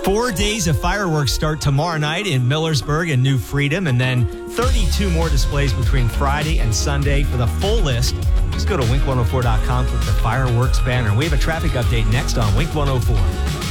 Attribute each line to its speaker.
Speaker 1: 4 days of fireworks start tomorrow night in Millersburg and New Freedom, and then 32 more displays between Friday and Sunday. For the full list, just go to wink104.com, click the fireworks banner. We have a traffic update next on Wink 104.